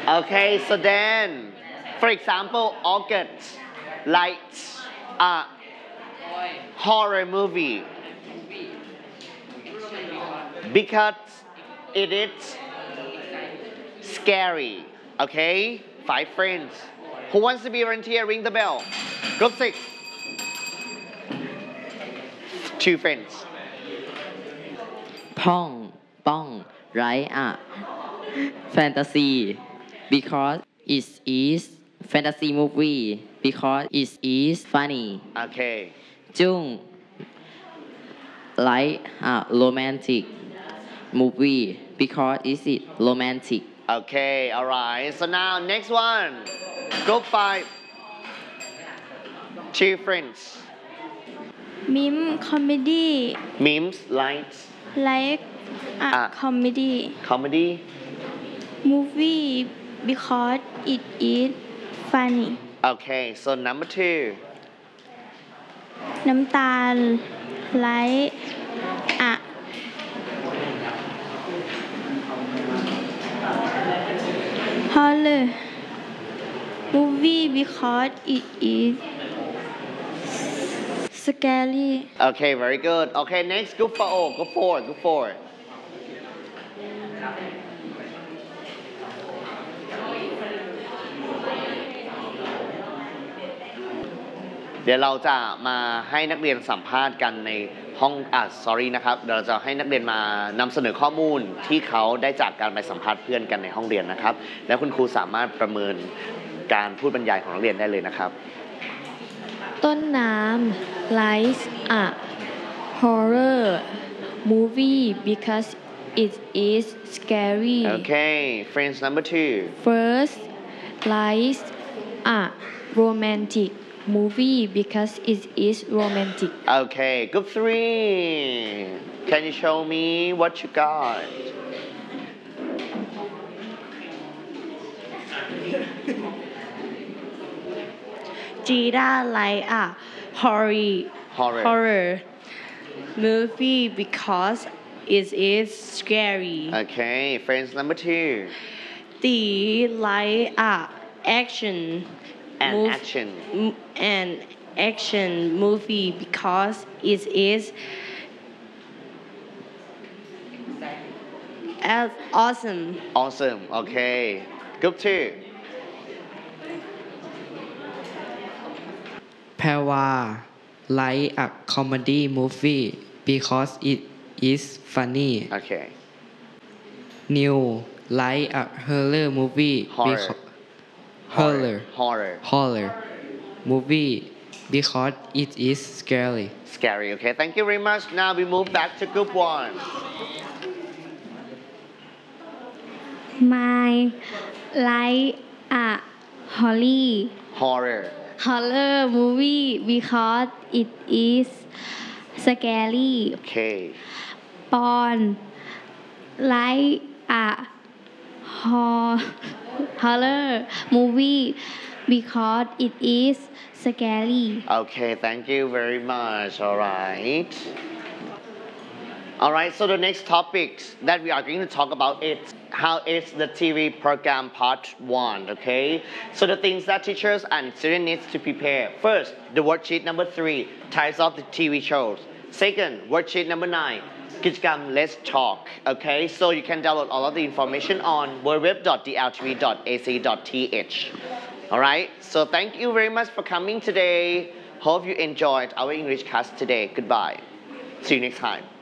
Okay, so then, for example, August likes a horror movie because it is scary. Okay, 5 friends. Who wants to be volunteer? Ring the bell. Group 6. 2 friends. พ่องป้อง write a fantasy because it is fantasy movie because it is funny Okay. จุ้ง like a romantic movie because it is romantic Okay, alright. So now, next one. Group 5. 2 friends. มิมคอมเมดี้ Memes, likes, ไลค์อะคอมเมดี้ comedy. มูวี่ because it is funny Okay, so number 2. น้ำตาลไลค์อะฮอลเลอร์มูวี่ because it is scary Okay, very good. Okay, next, group 4. Group 4. Group 4.เดี๋ยวเราจะมาให้นักเรียนสัมภาษณ์กันในห้องsorry นะครับเดี๋ยวเราจะให้นักเรียนมานำเสนอข้อมูลที่เขาได้จากการไปสัมภาษณ์เพื่อนกันในห้องเรียนนะครับแล้วคุณครูสามารถประเมินการพูดบรรยายของนักเรียนได้เลยนะครับต้นน้ำ likes a horror movie because it is scary. Okay, friends number 2. First, likes a romantic movie because it is romantic. Okay, group 3. Can you show me what you got? Jada like a horror movie because it is scary. Okay, friends number 2. The like a action And mov- action. an action movie because it is as awesome. Awesome. Okay. Group 2. แพรวา like a comedy movie because it is funny Okay. New like a horror movie Horror. because horror movie because it is scary Scary. Okay. Thank you very much. Now we move back to group 1. My like a Horror. horror movie because it is scary Okay. ปอน like a horror movie because it is scary Okay. Thank you very much. All right. All right. So the next topic that we are going to talk about is how is the TV program part 1. Okay. So the things that teachers and students need to prepare. First, the worksheet number 3, types of the TV shows. Second, worksheet number 9, กิจกรรม Let's Talk. Okay. So you can download all of the information on www.dltv.ac.th. All right. So thank you very much for coming today. Hope you enjoyed our English class today. Goodbye. See you next time.